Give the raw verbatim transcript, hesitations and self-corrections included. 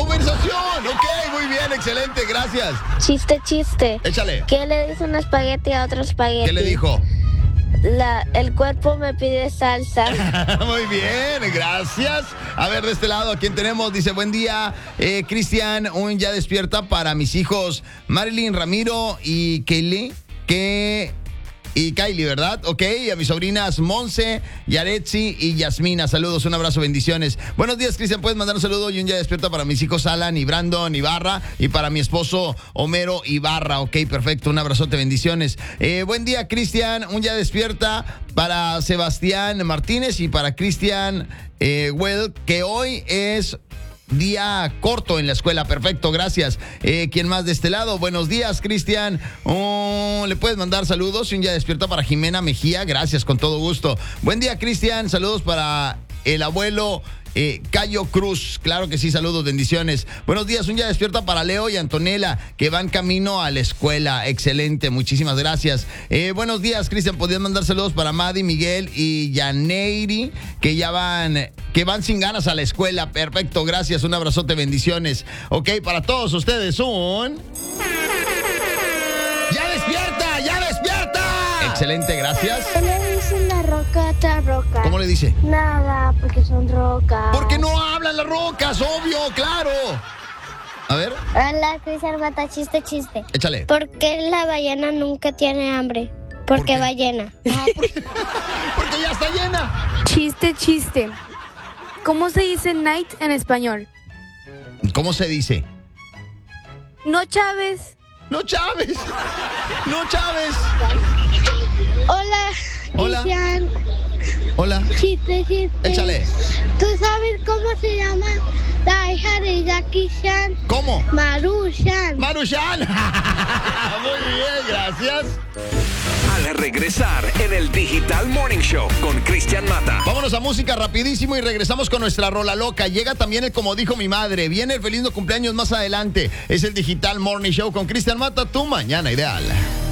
conversación. Ok, muy bien, excelente, gracias. Chiste, chiste. Échale. ¿Qué le dice un espagueti a otro espagueti? ¿Qué le dijo? La, el cuerpo me pide salsa. Muy bien, gracias. A ver, de este lado, ¿a quién tenemos? Dice, buen día, eh, Cristian, un ya despierta para mis hijos Marilyn, Ramiro y Kaylee, que... Y Kylie, ¿verdad? Ok, y a mis sobrinas Monse, Yaretsi y Yasmina. Saludos, un abrazo, bendiciones. Buenos días, Cristian. Puedes mandar un saludo y un ya despierta para mis hijos Alan y Brandon Ibarra y para mi esposo Homero Ibarra. Ok, perfecto, un abrazote, bendiciones. Eh, buen día, Cristian. Un ya despierta para Sebastián Martínez y para Cristian eh, Well, que hoy es... día corto en la escuela, perfecto, gracias. Eh, ¿Quién más de este lado? Buenos días, Cristian. Oh, ¿le puedes mandar saludos? Y un ya despierta para Jimena Mejía, gracias, con todo gusto. Buen día, Cristian, saludos para el abuelo eh, Cayo Cruz, claro que sí, saludos, bendiciones. Buenos días, un ya despierta para Leo y Antonella, que van camino a la escuela, excelente, muchísimas gracias. Eh, buenos días, Cristian, podrías mandar saludos para Madi, Miguel y Yaneiri, que ya van... que van sin ganas a la escuela. Perfecto, gracias, un abrazote, bendiciones. Ok, para todos ustedes un... ¡Ya despierta! ¡Ya despierta! Excelente, gracias. ¿Qué le dice la roca a otra roca? ¿Cómo le dice? Nada, porque son rocas. Porque no hablan las rocas, obvio, claro. A ver, Hola, Cristian Mata, chiste, chiste. échale. ¿Por qué la ballena nunca tiene hambre? Porque qué? ballena. Ah, porque, porque ya está llena. Chiste, chiste. ¿Cómo se dice night en español? ¿Cómo se dice? No, Chávez. No, Chávez. No, Chávez. Hola, Hola. Cristian. Hola. Chiste, chiste. Échale. ¿Tú sabes cómo se llama la hija de Jackie Chan? ¿Cómo? Maruchan. Maruchan. Muy bien, gracias. Al regresar en el Digital Morning Show con Cristian Mata. Vámonos a música rapidísimo y regresamos con nuestra rola loca. Llega también el Como Dijo Mi Madre. Viene el feliz no cumpleaños más adelante. Es el Digital Morning Show con Cristian Mata, tu mañana ideal.